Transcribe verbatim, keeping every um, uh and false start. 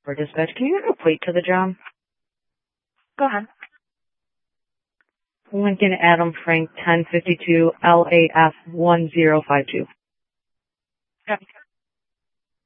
For dispatch, can you equate to the job? Go ahead. Lincoln Adam Frank ten fifty-two L A F one zero five two. Copy.